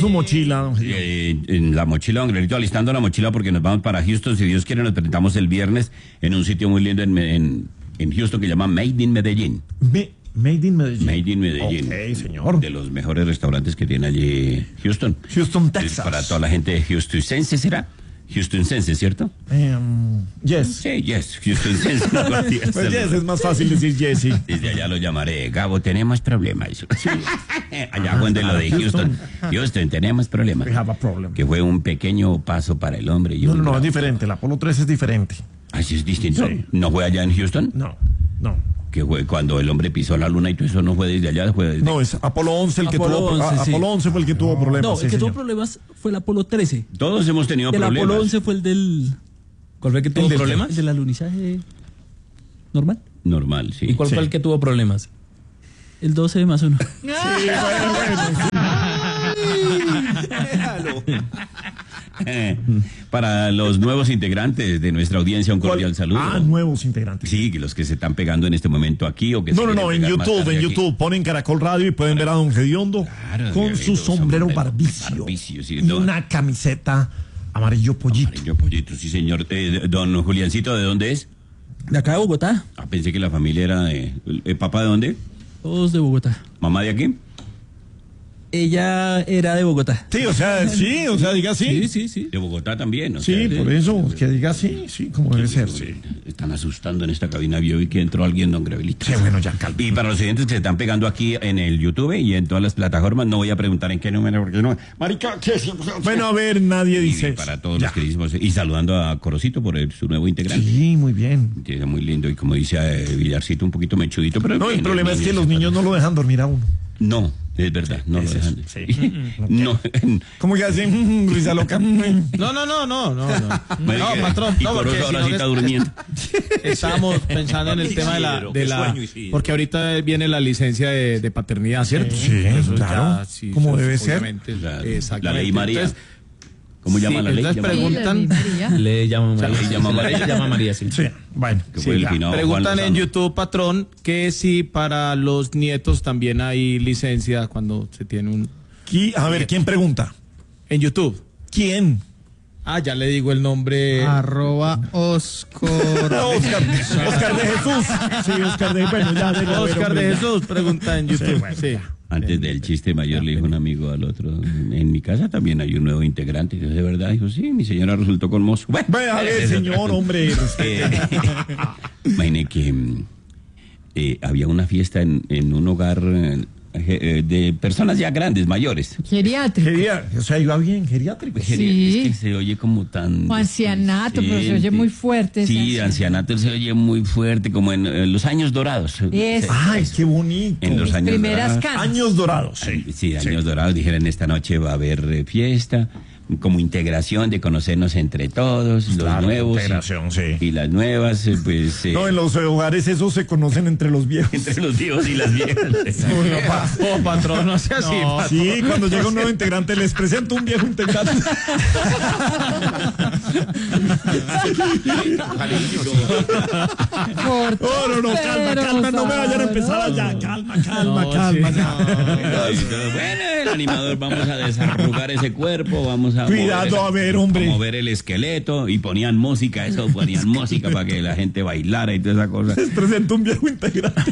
su mochila, don Gilio? En la mochila, don Granito, alistando la mochila porque nos vamos para Houston. Si Dios quiere, nos presentamos el viernes en un sitio muy lindo en Houston que se llama Made in Medellín. Made in Medellín. Made in Medellín. Ok, señor. De los mejores restaurantes que tiene allí Houston. Houston, Texas. Para toda la gente houstoncense, ¿será? Houstoncense, ¿cierto? Yes. Sí, yes, houstoncense. Pues yes, es más fácil decir yes, sí. Desde allá lo llamaré, Gabo, tenemos problemas. Sí. Allá cuando lo de Houston, tenemos problemas. We have a problem. Que fue un pequeño paso para el hombre. Y No, es diferente. El Apolo 13 es diferente. ¿Ah, sí es distinto? Sí. ¿No fue allá en Houston? No. Que fue cuando el hombre pisó la luna y todo eso, no fue desde allá, fue desde... No, es Apolo 11 el que Apolo tuvo... 11, sí. Apolo 11 fue el que tuvo problemas. No, sí, el que tuvo señor. problemas fue el Apolo 13. Todos hemos tenido El problemas. Apolo 11 fue el del... ¿Cuál fue el que tuvo problemas? El del alunizaje normal. Normal, sí. ¿Y cuál Sí. fue el que tuvo problemas? El 12 más 1. Sí, bueno. Para los nuevos integrantes de nuestra audiencia, un cordial saludo. Nuevos integrantes. Sí, que los que se están pegando en este momento aquí o que No, se en quieren pegar más tarde aquí. YouTube ponen Caracol Radio y pueden ver a don Gediondo Claro, con Gediondo, su sombrero barbicio, barbicio, sí, y no. una camiseta amarillo pollito. Amarillo pollito, sí señor. Don Juliancito, ¿de dónde es? De acá de Bogotá. Ah, pensé que la familia era de... ¿Papá de dónde? Todos de Bogotá. ¿Mamá de aquí? Ella era de Bogotá. Sí, o sea, diga así. Sí. De Bogotá también, Sí, por eso, que diga así, sí, como debe ser. Sí. Están asustando en esta cabina. Yo vi que entró alguien, don Gravelito. Sí, bueno, ya calma. Y para los oyentes que se están pegando aquí en el YouTube y en todas las plataformas, no voy a preguntar en qué número, porque no. Marica, ¿qué es? Bueno, a ver, nadie Y dice. para todos Ya. los queridísimos. Y saludando a Corocito por su nuevo integrante. Sí, muy bien. Que es muy lindo. Y como dice Villarcito, un poquito mechudito. Pero No, el bien, problema es que niño los se niños no lo dejan dormir a uno. No, es verdad, no lo es dejan. eso, sí. No. ¿Cómo que hacen? Risa loca. No, patrón, Y no, porque Corozo si ahora no sí está durmiendo. estábamos pensando en el tema de la porque ahorita viene la licencia de paternidad, ¿cierto? Sí, Eso claro, ya, sí, como eso debe ser. obviamente, La exactamente. ley María. Entonces, ¿Cómo llama la ley? entonces Llama- preguntan, Le llama María. Le llama María. le llama María, sí. Sí, bueno. Que fue el ya. finado Preguntan Juan en Lozano. YouTube, patrón, que si para los nietos también hay licencia cuando se tiene un... A ver, ¿quién pregunta? En YouTube. ¿Quién? Ah, ya le digo el nombre. Oscar. Oscar de Jesús. Sí, Oscar de... Bueno, ya. Oscar de Jesús pregunta en YouTube. bueno, Sí. Antes del chiste mayor le dijo un amigo al otro, en mi casa también hay un nuevo integrante. Y yo, ¿de verdad? Dijo, sí, mi señora resultó con mozo. Bueno, Ve, a ver, señor, hombre. Imagine que había una fiesta en un hogar de personas ya grandes, mayores. Geriátrico. O sea, iba bien, geriátrico. Sí. Es que se oye como tan... O ancianato, pero se oye muy fuerte. Sí, ese ancianato se oye muy fuerte, como en los años dorados. Es. Ay, qué bonito. En los años Primeras dorados. canas. Años dorados, sí. Sí, años dorados. Dijeron, esta noche va a haber fiesta, como integración de conocernos entre todos, los Claro, nuevos. integración, sí. Y las nuevas, pues... No, en los hogares esos se conocen entre los viejos. entre los vivos y las viejas. Oh, patrón, no sea así. patrón. Sí, cuando llega un nuevo integrante les presento un viejo integrante. corto, No, calma, no me vayan a empezar allá. Calma. Ya. Bueno, el animador, vamos a desarrugar ese cuerpo, vamos a... Cuidado, a ver, hombre. Mover el esqueleto y ponían música para que la gente bailara y toda esa cosa. Les presento un viejo integrante.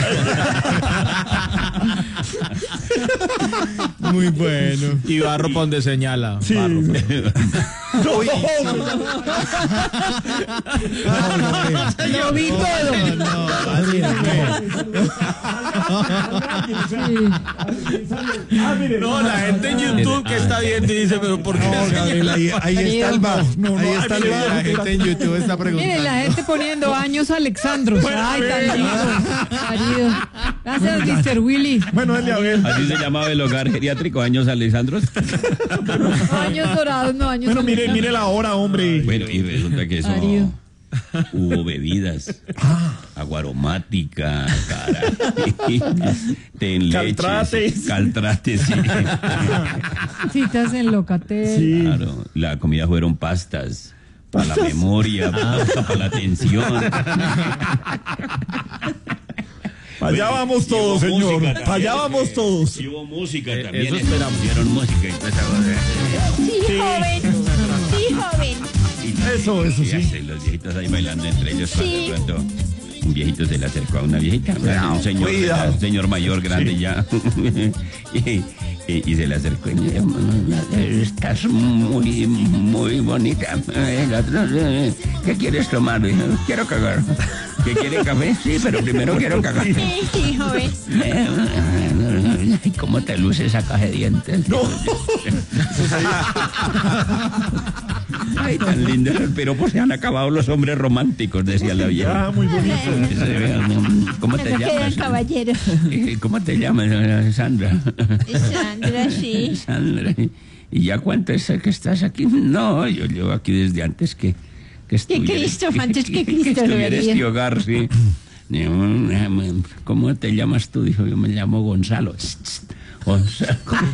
Muy bueno. Y barro para donde señala. Sí. Barro. Lo vi todo. No, la gente en YouTube que está viendo y dice, pero ¿por qué? Ahí está el bar. Ahí está el bar. La gente en YouTube está preguntando. Mire, la gente poniendo años Alexandros. Ay, tan lindo. Marido. Gracias, Mr. Willy. Bueno, dale a ver. Así se llamaba el hogar geriátrico, años Alessandros. Años dorados, no años Bueno, mire Alexandros. la hora, hombre. Bueno, y resulta que eso... Marido. Hubo bebidas, agua aromática, té en leche, caltrates, sí. Citas en Locatel. Sí. Claro, la comida fueron pastas, para la memoria, para la atención. Allá vamos todos, Y hubo señor. música también, Allá vamos todos. Y hubo música también. eso esperamos. Hicieron música y toda esa cosa. Sí, joven. Sí, joven. Eso Y sí. así, los viejitos ahí bailando entre ellos. Cuando Sí. de pronto un viejito se le acercó a una viejita. Un señor, cuidado. un señor mayor, grande ya. y se le acercó y me dijo, estás muy bonita. El otro, ¿qué quieres tomar? Dijo, quiero cagar. ¿Qué quiere café? Sí, pero primero quiero cagar. Sí, joven. Ay, ¿cómo te luce esa caja de dientes? No. Ay, tan lindo. Pero pues se han acabado los hombres románticos, decía la vieja. Ah, muy bonito. ¿Cómo te No quedan llamas? caballeros. ¿Cómo te llamas, Sandra? Sandra, sí. Sandra. ¿Y ya cuánto es que estás aquí? No, yo llevo aquí desde antes que Cristo, antes que Cristo lo estuviera vería. este hogar, sí. ¿Cómo te llamas tú? Dijo, yo me llamo Gonzalo. Gonzalo.